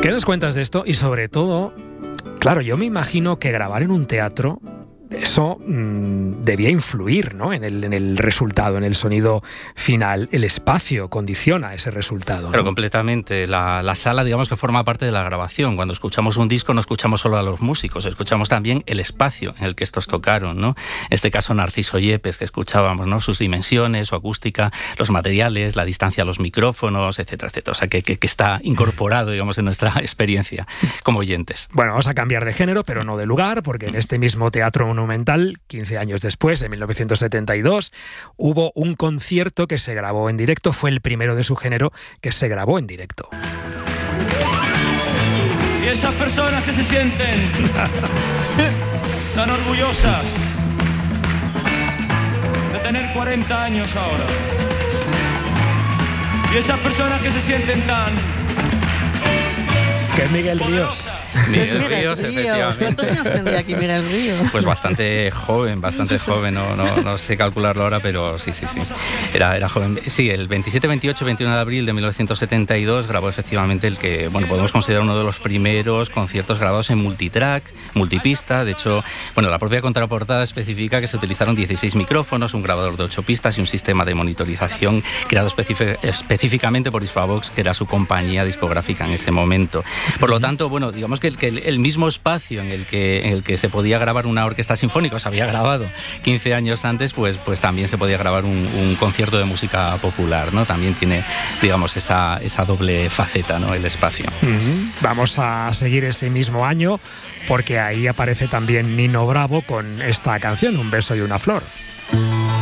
¿Qué nos cuentas de esto? Y sobre todo, claro, yo me imagino que grabar en un teatro, eso debía influir, ¿no?, en el resultado, en el sonido final. El espacio condiciona ese resultado, ¿no? Pero completamente. La sala, digamos que forma parte de la grabación. Cuando escuchamos un disco no escuchamos solo a los músicos, escuchamos también el espacio en el que estos tocaron, ¿no? En este caso Narciso Yepes, que escuchábamos, ¿no?, sus dimensiones, su acústica, los materiales, la distancia a los micrófonos, etcétera, etcétera. O sea, que está incorporado, digamos, en nuestra experiencia como oyentes. Bueno, vamos a cambiar de género, pero no de lugar, porque en este mismo Teatro Monumental, 15 años después, en 1972, hubo un concierto que se grabó en directo. Fue el primero de su género que se grabó en directo. Y esas personas que se sienten tan orgullosas de tener 40 años ahora, y esas personas que se sienten tan... Que es Miguel Ríos. Miguel Ríos, efectivamente. ¿Cuántos años tendría aquí Miguel Ríos? Pues bastante joven, no sé calcularlo ahora, pero sí. Era joven. Sí, el 27, 28, 21 de abril de 1972 grabó efectivamente el que, bueno, podemos considerar uno de los primeros conciertos grabados en multitrack, multipista. De hecho, bueno, la propia contraportada especifica que se utilizaron 16 micrófonos, un grabador de 8 pistas y un sistema de monitorización creado específicamente por Hispavox, que era su compañía discográfica en ese momento. Por lo tanto, bueno, digamos que el mismo espacio en el que se podía grabar una orquesta sinfónica, o se había grabado 15 años antes, pues también se podía grabar un concierto de música popular, ¿no? También tiene, digamos, esa doble faceta, ¿no?, el espacio. Vamos a seguir ese mismo año, porque ahí aparece también Nino Bravo con esta canción, Un beso y una flor.